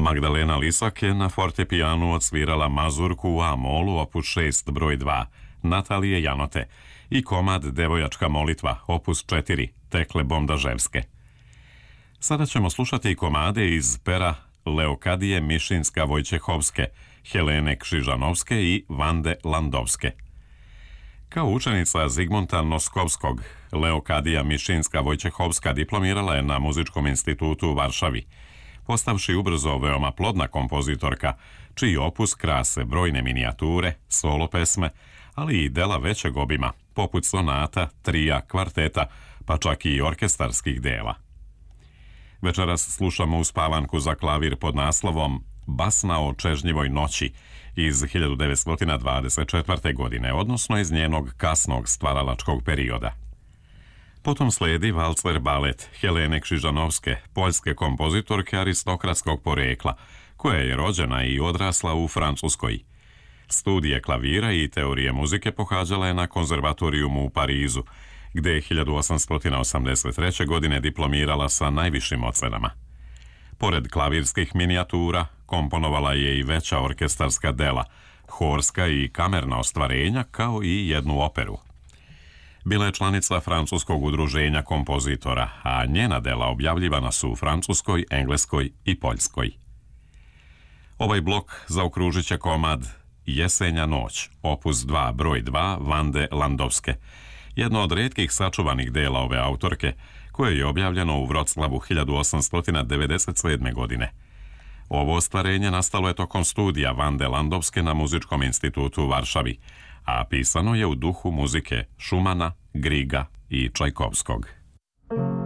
Magdalena Lisak je na fortepijanu odsvirala mazurku u A-molu opus 6 broj 2 Natalije Janote i komad Devojačka molitva opus 4 Tekle Bomdaževske. Sada ćemo slušati i komade iz pera Leokadije Mišinska-Vojčehovske, Helene Kšižanovske i Vande Landovske. Kao učenica Zigmunta Noskovskog, Leokadija Mišinska-Vojčehovska diplomirala je na Muzičkom institutu u Varšavi, postavši ubrzo veoma plodna kompozitorka, čiji opus krase brojne minijature, solo pesme, ali i dela većeg obima, poput sonata, trija, kvarteta, pa čak i orkestarskih dela. Večeras slušamo uspavanku za klavir pod naslovom Basna o čežnjivoj noći iz 1924. godine, odnosno iz njenog kasnog stvaralačkog perioda. Potom sledi valcer balet Helene Kšižanovske, poljske kompozitorke aristokratskog porekla, koja je rođena i odrasla u Francuskoj. Studije klavira i teorije muzike pohađala je na konzervatorijumu u Parizu, gde je 1883. godine diplomirala sa najvišim ocenama. Pored klavirskih minijatura, komponovala je i veća orkestarska dela, horska i kamerna ostvarenja, kao i jednu operu. Bila je članica Francuskog udruženja kompozitora, a njena dela objavljivana su u Francuskoj, Engleskoj i Poljskoj. Ovaj blok zaokružit će komad Jesenja noć, opus 2 broj 2 Vande Landovske, jedno od retkih sačuvanih dela ove autorke, koje je objavljeno u Vroclavu 1897. godine. Ovo ostvarenje nastalo je tokom studija Vande Landovske na Muzičkom institutu u Varšavi, a pisano je u duhu muzike Šumana, Griga i Čajkovskog.